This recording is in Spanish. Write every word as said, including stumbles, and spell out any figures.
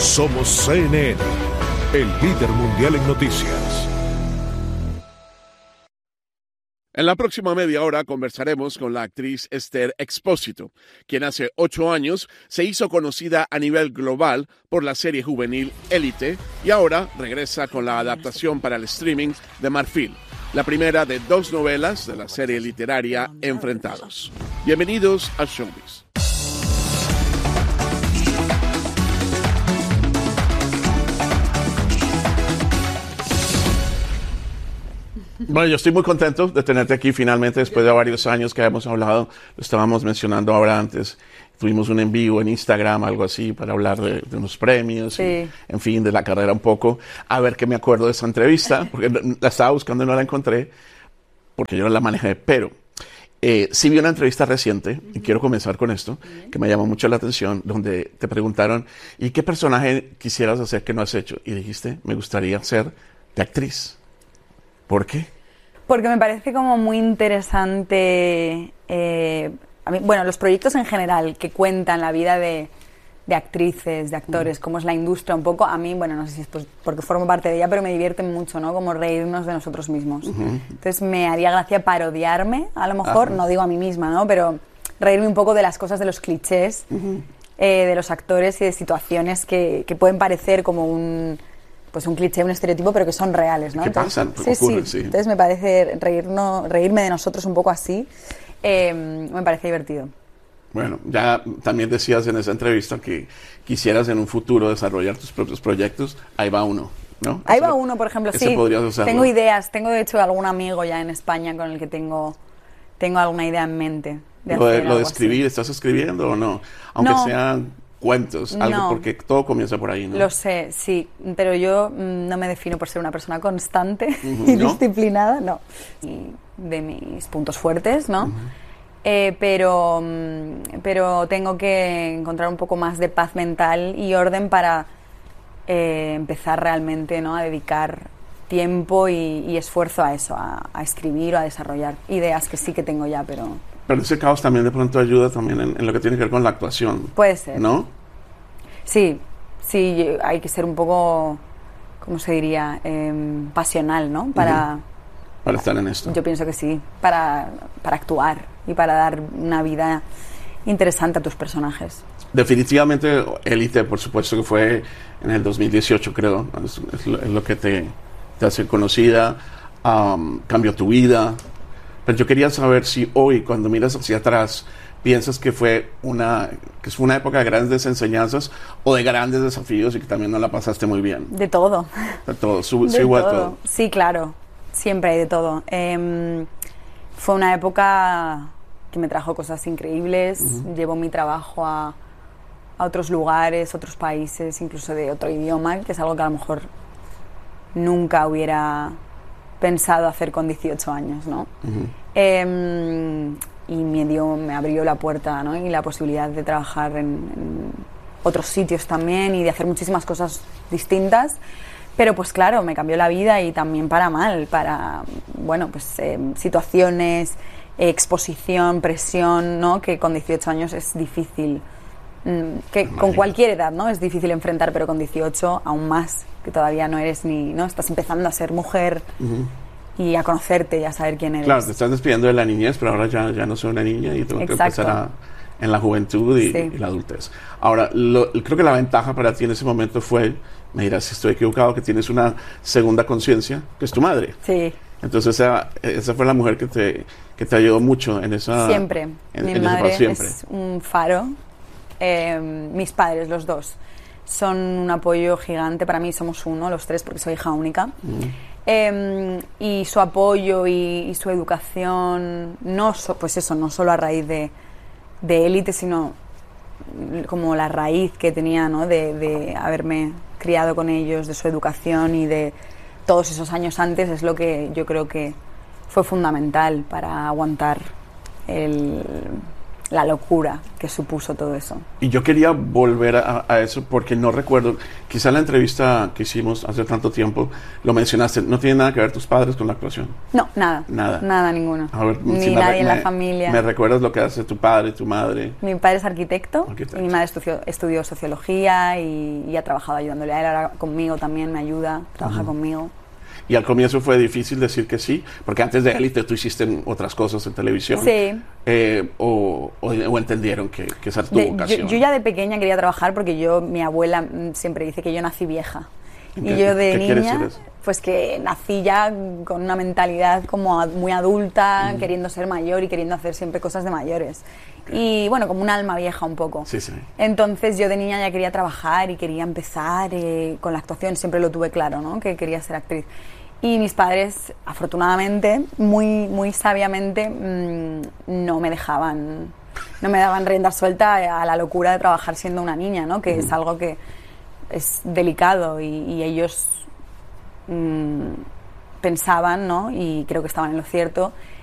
Somos C N N, el líder mundial en noticias. En la próxima media hora conversaremos con la actriz Esther Expósito, quien hace ocho años se hizo conocida a nivel global por la serie juvenil Élite y ahora regresa con la adaptación para el streaming de Marfil, la primera de dos novelas de la serie literaria Enfrentados. Bienvenidos a Showbiz. Bueno, yo estoy muy contento de tenerte aquí finalmente después de varios años que hemos hablado. Lo estábamos mencionando ahora antes. Tuvimos un en vivo en Instagram, algo así, para hablar de, de unos premios, sí. y, en fin, de la carrera un poco. A ver qué me acuerdo de esa entrevista, porque la estaba buscando y no la encontré, porque yo no la manejé. Pero eh, sí vi una entrevista reciente, y quiero comenzar con esto, que me llamó mucho la atención, donde te preguntaron, ¿y qué personaje quisieras hacer que no has hecho? Y dijiste, me gustaría ser de actriz. ¿Por qué? Porque me parece como muy interesante, eh, a mí, bueno, los proyectos en general que cuentan la vida de, de actrices, de actores, cómo es la industria un poco, a mí, bueno, no sé si es pues porque formo parte de ella, pero me divierten mucho, ¿no? Como reírnos de nosotros mismos. Uh-huh. Entonces me haría gracia parodiarme, a lo mejor, uh-huh. no digo a mí misma, ¿no? Pero reírme un poco de las cosas, de los clichés, uh-huh. eh, de los actores y de situaciones que, que pueden parecer como un... pues un cliché, un estereotipo, pero que son reales, ¿no? ¿Qué Entonces, pasan? Sí, Ocurren, sí. sí. Entonces me parece reírnos, reírme de nosotros un poco así, eh, me parece divertido. Bueno, ya también decías en esa entrevista que quisieras en un futuro desarrollar tus propios proyectos. Ahí va uno, ¿no? Ahí ese, va uno, por ejemplo, ese sí. podrías hacerlo. Tengo ideas, tengo de hecho algún amigo ya en España con el que tengo, tengo alguna idea en mente. De lo de, hacer lo de algo escribir, así. ¿estás escribiendo o no? Aunque no. sean cuentos, algo, no. porque todo comienza por ahí, ¿no? Lo sé, sí, pero yo mmm, no me defino por ser una persona constante uh-huh, y ¿no? disciplinada, no. Y de mis puntos fuertes, ¿no? Uh-huh. Eh, pero, mmm, pero tengo que encontrar un poco más de paz mental y orden para eh, empezar realmente, ¿no? A dedicar tiempo y, y esfuerzo a eso, a, a escribir o a desarrollar ideas que sí que tengo ya, pero... Pero ese caos también de pronto ayuda también en, en lo que tiene que ver con la actuación. Puede ser. ¿No? Sí, sí, hay que ser un poco, ¿cómo se diría? Eh, pasional, ¿no? Para, uh-huh. para estar en esto. Yo pienso que sí, para, para actuar y para dar una vida interesante a tus personajes. Definitivamente Élite, por supuesto que fue en el dos mil dieciocho, creo. Es, es, lo, es lo que te, te hace conocida, um, cambió tu vida. Pero yo quería saber si hoy, cuando miras hacia atrás, piensas que fue una que fue una época de grandes enseñanzas o de grandes desafíos y que también no la pasaste muy bien. De todo. De todo, Su, de sí, todo. todo. Sí, claro. Siempre hay de todo. Eh, fue una época que me trajo cosas increíbles. Uh-huh. Llevo mi trabajo a, a otros lugares, otros países, incluso de otro idioma, que es algo que a lo mejor nunca hubiera pensado hacer con dieciocho años, ¿no? Uh-huh. Eh, y me dio, me abrió la puerta, ¿no? Y la posibilidad de trabajar en, en otros sitios también y de hacer muchísimas cosas distintas, pero pues claro, me cambió la vida y también para mal, para, bueno, pues eh, situaciones, eh, exposición, presión, ¿no? Que con dieciocho años es difícil, mm, que con cualquier edad, ¿no? Es difícil enfrentar, pero con dieciocho aún más, que todavía no eres ni, ¿no? Estás empezando a ser mujer. Uh-huh. Y a conocerte y a saber quién eres. Claro, te estás despidiendo de la niñez, pero ahora ya, ya no soy una niña y tengo Exacto. que empezar a, en la juventud y, sí. y la adultez. Ahora, lo, creo que la ventaja para ti en ese momento fue, me dirás si estoy equivocado, que tienes una segunda conciencia, que es tu madre. Sí. Entonces esa, esa fue la mujer que te, que te ayudó mucho en esa... Siempre. En, Mi en madre ese siempre. Es un faro. Eh, mis padres, los dos, son un apoyo gigante. Para mí somos uno, los tres, porque soy hija única. Mm. Eh, y su apoyo y, y su educación, no so, pues eso, no solo a raíz de, de Élite, sino como la raíz que tenía, ¿no? de, de haberme criado con ellos, de su educación y de todos esos años antes, es lo que yo creo que fue fundamental para aguantar el, la locura que supuso todo eso. Y yo quería volver a, a eso porque no recuerdo, quizá en la entrevista que hicimos hace tanto tiempo lo mencionaste, no tiene nada que ver tus padres con la actuación. No, nada. Nada. Nada, ninguno. A ver, Ni si nadie me, en la me, familia. ¿Me recuerdas lo que hace tu padre, tu madre? Mi padre es arquitecto, Arquitecto. y mi madre estudió, estudió sociología y, y ha trabajado ayudándole a él, ahora conmigo también me ayuda, trabaja uh-huh. conmigo. Y al comienzo fue difícil decir que sí, porque antes de Élite tú hiciste otras cosas en televisión. Sí. Eh, o, o, o entendieron que, que esa es tu de, vocación. Yo, yo ya de pequeña quería trabajar porque yo, mi abuela siempre dice que yo nací vieja. ¿Qué, y yo de ¿qué niña, quiere decir eso? Pues que nací ya con una mentalidad como muy adulta, mm. queriendo ser mayor y queriendo hacer siempre cosas de mayores. Okay. Y bueno, como un alma vieja un poco. Sí, sí. Entonces yo de niña ya quería trabajar y quería empezar eh, con la actuación, siempre lo tuve claro, ¿no? Que quería ser actriz. Y mis padres, afortunadamente, muy, muy sabiamente, mmm, no me dejaban, no me daban rienda suelta a la locura de trabajar siendo una niña, ¿no? Que mm. es algo que es delicado y, y ellos mmm, pensaban, ¿no? Y creo que estaban en lo cierto,